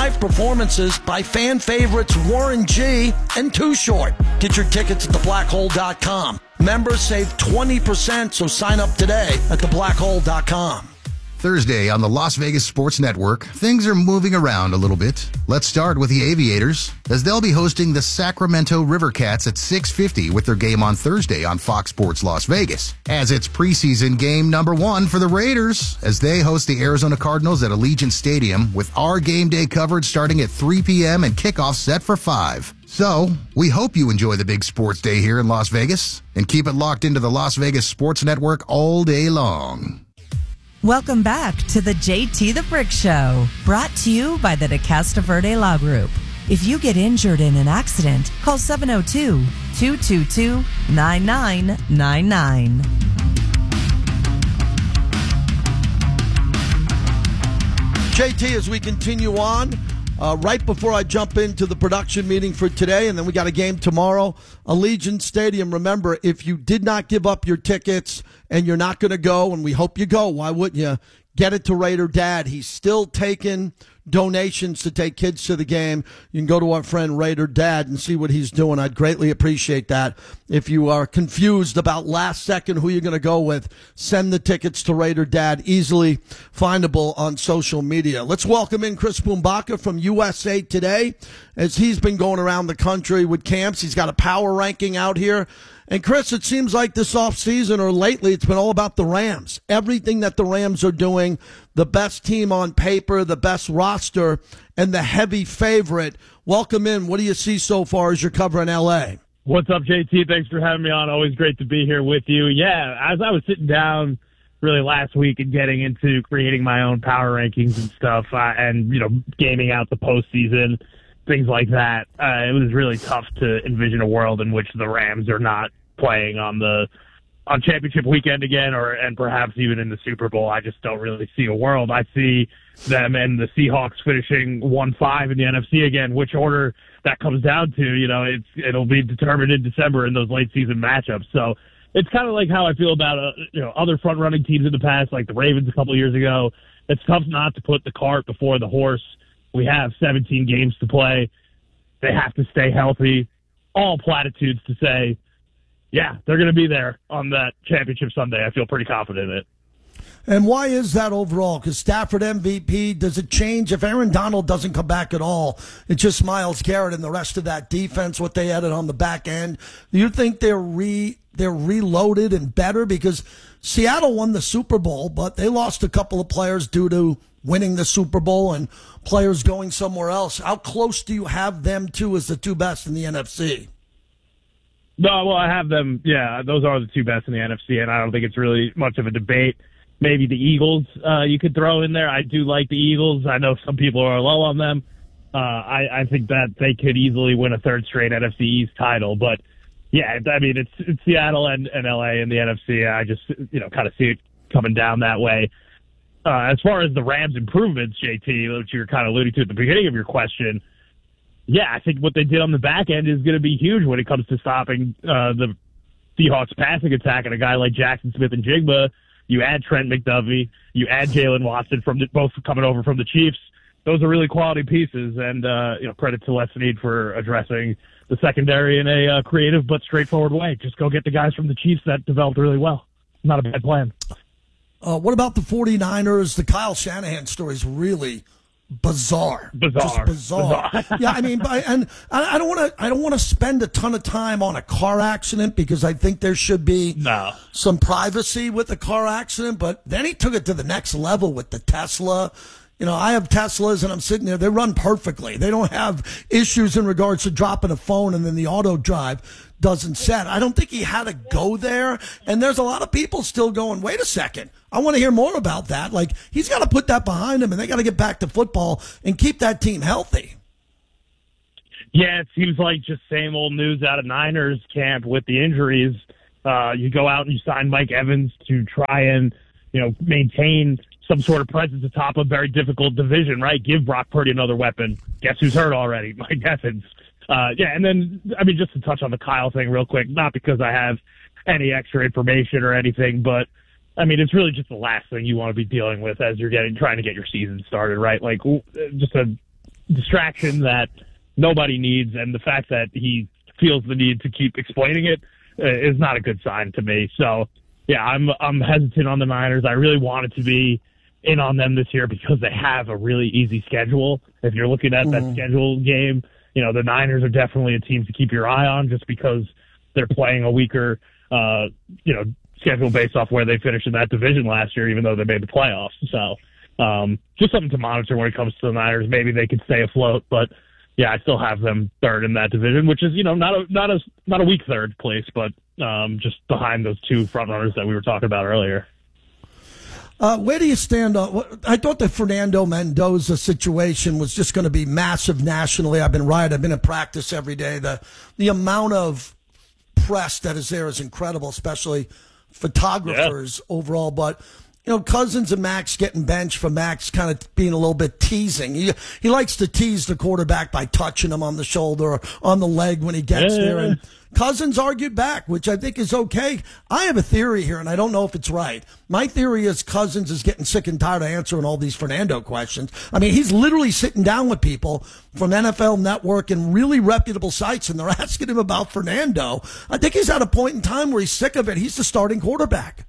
live performances by fan favorites Warren G and Too Short. Get your tickets at theblackhole.com. Members save 20%, so sign up today at theblackhole.com. Thursday on the Las Vegas Sports Network, things are moving around a little bit. Let's start with the Aviators, as they'll be hosting the Sacramento River Cats at 6:50 with their game on Thursday on Fox Sports Las Vegas. As it's preseason game number 1 for the Raiders, as they host the Arizona Cardinals at Allegiant Stadium with our game day coverage starting at 3 p.m. and kickoff set for 5. So, we hope you enjoy the big sports day here in Las Vegas and keep it locked into the Las Vegas Sports Network all day long. Welcome back to the JT the Brick Show, brought to you by the De Casta Verde Law Group. If you get injured in an accident, call 702-222-9999. JT, as we continue on, right before I jump into the production meeting for today, and then we got a game tomorrow, Allegiant Stadium. Remember, if you did not give up your tickets and you're not going to go, and we hope you go, why wouldn't you? Get it to Raider Dad. He's still taking donations to take kids to the game. You can go to our friend Raider Dad and see what he's doing. I'd greatly appreciate that. If you are confused about last second who you're going to go with, send the tickets to Raider Dad, easily findable on social media. Let's welcome in Chris Boumbaka from USA Today, as he's been going around the country with camps. He's got a power ranking out here. And Chris, it seems like this offseason or lately, it's been all about the Rams. Everything that the Rams are doing, the best team on paper, the best roster, and the heavy favorite. Welcome in. What do you see so far as you're covering L.A.? What's up, JT? Thanks for having me on. Always great to be here with you. Yeah, as I was sitting down really last week and getting into creating my own power rankings and stuff, and, gaming out the postseason, things like that, it was really tough to envision a world in which the Rams are not playing on championship weekend again, and perhaps even in the Super Bowl. I just don't really see a world. I see them and the Seahawks finishing 1-5 in the NFC again. Which order that comes down to, it'll be determined in December in those late season matchups. So it's kind of like how I feel about other front running teams in the past, like the Ravens a couple of years ago. It's tough not to put the cart before the horse. We have 17 games to play. They have to stay healthy. All platitudes to say, yeah, they're going to be there on that championship Sunday. I feel pretty confident in it. And why is that overall? Because Stafford MVP, does it change if Aaron Donald doesn't come back at all? It's just Myles Garrett and the rest of that defense, what they added on the back end. Do you think they're reloaded and better? Because Seattle won the Super Bowl, but they lost a couple of players due to winning the Super Bowl and players going somewhere else. How close do you have them to as the two best in the NFC? No, well, I have them. Yeah, those are the two best in the NFC, and I don't think it's really much of a debate. Maybe the Eagles you could throw in there. I do like the Eagles. I know some people are low on them. I think that they could easily win a third straight NFC East title. But, yeah, I mean, it's Seattle and L.A. in the NFC. I just, kind of see it coming down that way. As far as the Rams' improvements, JT, which you were kind of alluding to at the beginning of your question, yeah, I think what they did on the back end is going to be huge when it comes to stopping the Seahawks passing attack, and a guy like Jackson Smith and Jigba. You add Trent McDuffie, you add Jalen Watson both coming over from the Chiefs. Those are really quality pieces, and credit to Les Snead for addressing the secondary in a creative but straightforward way. Just go get the guys from the Chiefs that developed really well. Not a bad plan. What about the 49ers? The Kyle Shanahan story is really bizarre. Just bizarre. Yeah, I mean, and I don't want to spend a ton of time on a car accident because I think there should be some privacy with the car accident. But then he took it to the next level with the Tesla. I have Teslas and I'm sitting there. They run perfectly. They don't have issues in regards to dropping a phone and then the auto drive doesn't set. I don't think he had to go there. And there's a lot of people still going, wait a second. I want to hear more about that. Like, he's got to put that behind him and they got to get back to football and keep that team healthy. Yeah, it seems like just same old news out of Niners camp with the injuries. You go out and you sign Mike Evans to try and, maintain some sort of presence atop a very difficult division, right? Give Brock Purdy another weapon. Guess who's hurt already? Mike Evans. And then, just to touch on the Kyle thing real quick, not because I have any extra information or anything, but, it's really just the last thing you want to be dealing with as you're trying to get your season started, right? Like, just a distraction that nobody needs, and the fact that he feels the need to keep explaining it is not a good sign to me. So, yeah, I'm hesitant on the Niners. I really wanted to be in on them this year because they have a really easy schedule. If you're looking at that schedule game, the Niners are definitely a team to keep your eye on just because they're playing a weaker, schedule based off where they finished in that division last year, even though they made the playoffs. So, just something to monitor when it comes to the Niners. Maybe they could stay afloat, but yeah, I still have them third in that division, which is, not a weak third place, but just behind those two front runners that we were talking about earlier. Where do you stand on? I thought the Fernando Mendoza situation was just going to be massive nationally. I've been in practice every day. The amount of press that is there is incredible, especially photographers overall. But Cousins and Max getting benched for Max kind of being a little bit teasing. He likes to tease the quarterback by touching him on the shoulder or on the leg when he gets there. And Cousins argued back, which I think is okay. I have a theory here, and I don't know if it's right. My theory is Cousins is getting sick and tired of answering all these Fernando questions. I mean, he's literally sitting down with people from NFL Network and really reputable sites, and they're asking him about Fernando. I think he's at a point in time where he's sick of it. He's the starting quarterback.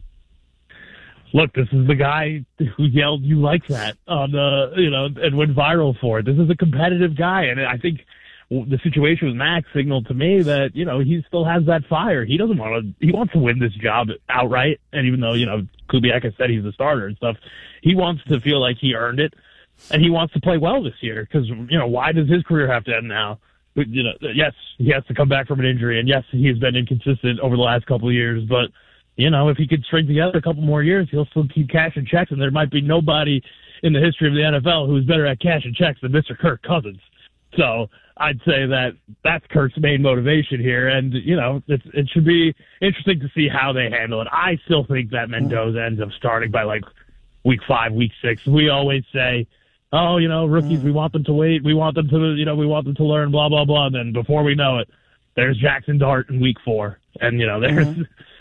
Look, this is the guy who yelled "you like that" on and went viral for it. This is a competitive guy, and I think the situation with Max signaled to me that he still has that fire. He doesn't want to. He wants to win this job outright, and even though Kubiak has said he's the starter and stuff, he wants to feel like he earned it, and he wants to play well this year. Because why does his career have to end now? Yes, he has to come back from an injury, and yes, he has been inconsistent over the last couple of years, but. If he could string together a couple more years, he'll still keep cashing checks, and there might be nobody in the history of the NFL who's better at cashing checks than Mr. Kirk Cousins. So I'd say that's Kirk's main motivation here, and, it should be interesting to see how they handle it. I still think that Mendoza ends up starting by, week 5, week 6. We always say, rookies, we want them to wait. We want them to, learn, blah, blah, blah. And then before we know it, there's Jackson Dart in week 4. And, there's...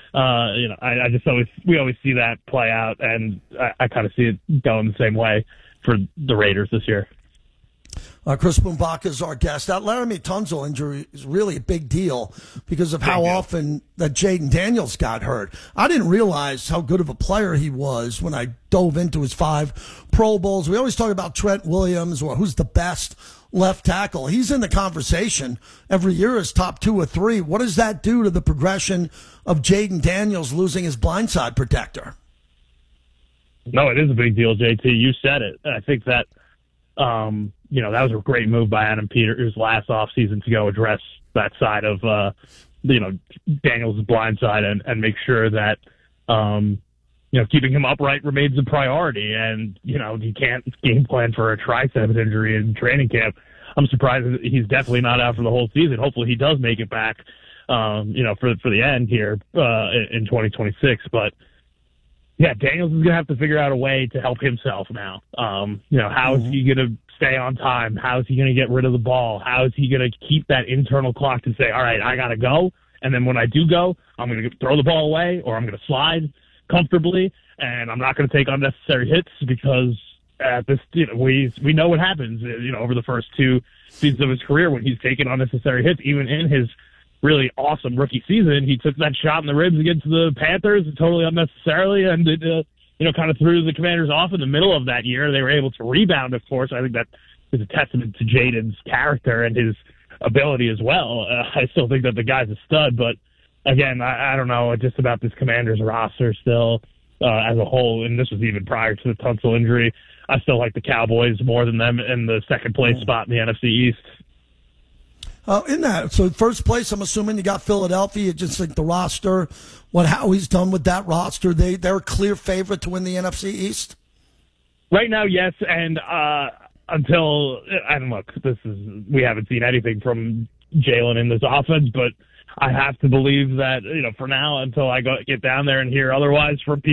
we always see that play out, and I kind of see it going the same way for the Raiders this year. Chris Bumbaca is our guest. That Laramie Tunsil injury is really a big deal because of how often that Jaden Daniels got hurt. I didn't realize how good of a player he was when I dove into his 5 Pro Bowls. We always talk about Trent Williams or who's the best left tackle. He's in the conversation every year as top 2 or 3. What does that do to the progression of Jaden Daniels losing his blindside protector? No, it is a big deal, JT. You said it. I think that, that was a great move by Adam Peters last offseason to go address that side of, Daniels' blindside and make sure that, keeping him upright remains a priority. And, you can't game plan for a tricep injury in training camp. I'm surprised that he's definitely not out for the whole season. Hopefully he does make it back, for the end here in 2026. But, yeah, Daniels is going to have to figure out a way to help himself now. How is he going to stay on time? How is he going to get rid of the ball? How is he going to keep that internal clock to say, all right, I got to go. And then when I do go, I'm going to throw the ball away or I'm going to slide comfortably, and I'm not going to take unnecessary hits because at this, we know what happens, over the first 2 seasons of his career when he's taken unnecessary hits. Even in his really awesome rookie season, he took that shot in the ribs against the Panthers totally unnecessarily, and it, kind of threw the Commanders off in the middle of that year. They were able to rebound, of course. I think that is a testament to Jaden's character and his ability as well. I still think that the guy's a stud, but again, I don't know just about this Commanders roster still as a whole, and this was even prior to the Tunsil injury. I still like the Cowboys more than them in the second place spot in the NFC East. So first place, I'm assuming you got Philadelphia. You just think the roster, what Howie's done with that roster, they're a clear favorite to win the NFC East? Right now, yes, and we haven't seen anything from Jalen in this offense, but I have to believe that, for now, until I get down there and hear otherwise from people,